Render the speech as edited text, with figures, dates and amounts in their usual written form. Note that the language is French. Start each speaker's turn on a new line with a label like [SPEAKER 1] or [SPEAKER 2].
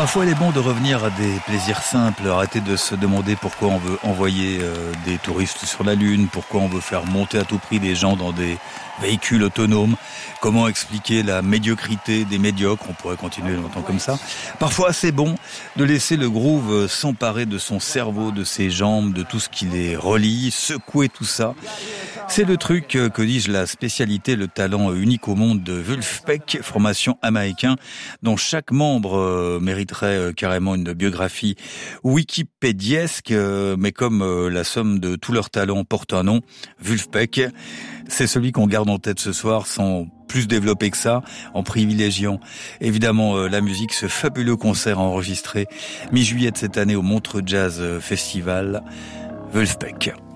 [SPEAKER 1] Parfois, il est bon de revenir à des plaisirs simples, arrêter de se demander pourquoi on veut envoyer des touristes sur la Lune, pourquoi on veut faire monter à tout prix des gens dans des véhicules autonomes, comment expliquer la médiocrité des médiocres, on pourrait continuer longtemps comme ça. Parfois, c'est bon de laisser le groove s'emparer de son cerveau, de ses jambes, de tout ce qui les relie, secouer tout ça. C'est le truc, que dis-je, la spécialité, le talent unique au monde de Vulfpeck, formation américain, dont chaque membre mériterait carrément une biographie wikipédiesque, mais comme la somme de tous leurs talents porte un nom, Vulfpeck, c'est celui qu'on garde en tête ce soir sans plus développer que ça, en privilégiant évidemment la musique, ce fabuleux concert enregistré mi-juillet de cette année au Montreux Jazz Festival, Vulfpeck.